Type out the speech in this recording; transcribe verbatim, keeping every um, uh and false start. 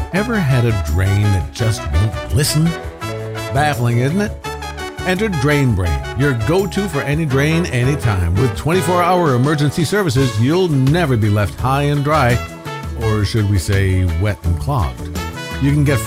Ever had a drain that just won't listen? Baffling, isn't it? Enter Drain Brain, your go-to for any drain anytime. With twenty-four hour emergency services, you'll never be left high and dry, or should we say wet and clogged. You can get